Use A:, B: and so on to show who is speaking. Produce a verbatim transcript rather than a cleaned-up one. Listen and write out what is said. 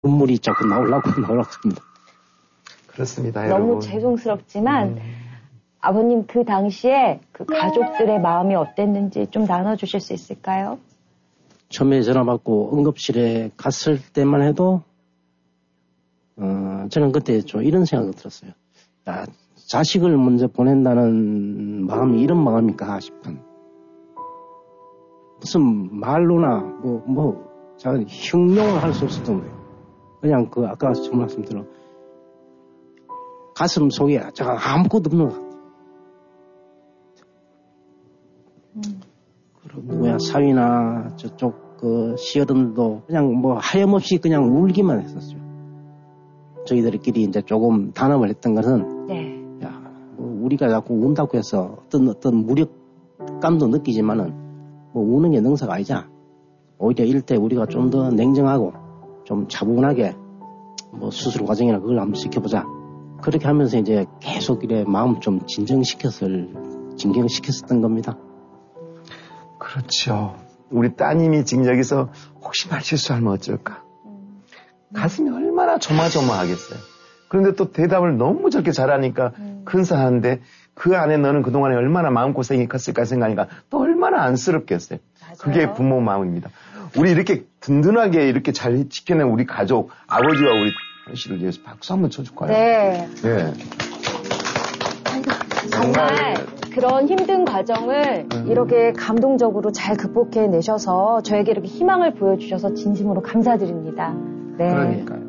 A: 눈물이 자꾸 나오려고 나오려고 합니다.
B: 그렇습니다.
C: 너무
B: 여러분.
C: 죄송스럽지만
B: 음.
C: 아버님 그 당시에 그 가족들의 마음이 어땠는지 좀 나눠주실 수 있을까요?
A: 처음에 전화 받고 응급실에 갔을 때만 해도 어, 저는 그때 좀 이런 생각이 들었어요. 야, 자식을 먼저 보낸다는 마음이 이런 마음일까 싶은. 무슨 말로나 뭐, 뭐, 자, 형용을 할 수 없을 정도예요. 그냥 그 아까 저 말씀대로 가슴 속에 제가 아무것도 없는 것 같아요. 음. 그리고 누구야 사위나 저쪽 그 시어른들도 그냥 뭐 하염없이 그냥 울기만 했었어요. 저희들끼리 이제 조금 단합을 했던 것은
C: 네.
A: 야, 뭐 우리가 자꾸 운다고 해서 어떤 어떤 무력감도 느끼지만은 뭐 우는 게 능사가 아니잖아. 오히려 이럴 때 우리가 좀 더 냉정하고 좀 차분하게 뭐 수술 과정이나 그걸 한번 지켜보자. 그렇게 하면서 이제 계속 이래 마음 좀 진정시켰을, 진경시켰었던 겁니다.
B: 그렇죠. 우리 따님이 지금 여기서 혹시 말 실수하면 어쩔까? 음. 가슴이 얼마나 조마조마하겠어요. 그런데 또 대답을 너무 저렇게 잘하니까 음. 근사한데 그 안에 너는 그동안에 얼마나 마음고생이 컸을까 생각하니까 또 얼마나 안쓰럽겠어요. 맞아요. 그게 부모 마음입니다. 우리 이렇게 든든하게 이렇게 잘 지켜낸 우리 가족, 아버지와 우리 씨를 위해서 박수 한번 쳐줄까요?
C: 네.
B: 네.
C: 정말 그런 힘든 과정을 음. 이렇게 감동적으로 잘 극복해내셔서 저에게 이렇게 희망을 보여주셔서 진심으로 감사드립니다. 네.
B: 그러니까요.